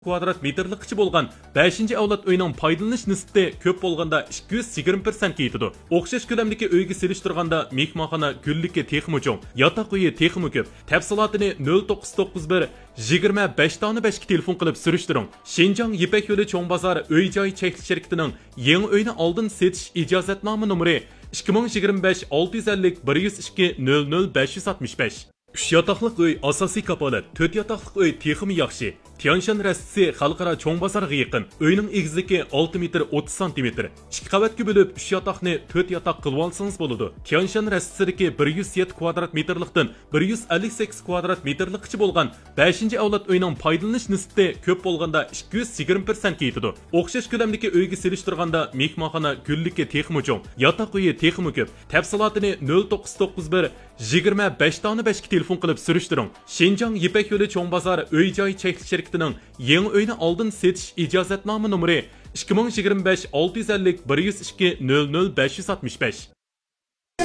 kvadrat metrlikçi bo'lgan 5-avlod uyning foydalanish nisbati ko'p bo'lganda 220% yetadi. O'xshash ko'lamdagi uyga selishtirganda mehmonxona gulligi texmi cho'ng, yotoq uyi texmi ko'p. Tafsilotini 0991 25 ga telefon qilib surishtiring. Shinjong Yipak yo'li cho'ng bozor uy-joy cheklik shirkatining yangi uyni oldin setish ijozatnoma nomeri 2025 650 102 00 565. 3 yotoqliq uy asosiy kapolat, 4 yotoqliq uy texmi yaxshi. Tianshan rastisi xalqaro cho'ng bozorga yaqin. Uyning egizligi 6 metr 30 cm. 2 qavatga bo'lib 3 yotoqni 4 yotoq qilib olsangiz bo'ladi. Tianshan rastisidagi 107 kvadrat metrlikdan 158 kvadrat metrlikcha bo'lgan 5-avlod uyning foydalanish nisbati ko'p bo'lganda 220% ga yetadi. O'xshash ko'lamdagi uyga selishtirganda mehmonxona gulligi texmi cho'ng, yotoq uyi texmi ko'p. Tafsilotini 0991 25 ga telefon qilib surishtiring. Shinjong Yipak yo'li cho'ng bozor uy-joy cheklik shirkatining yangi uyni oldin setish ijozatnoma nomeri 2025 650 102 00 565.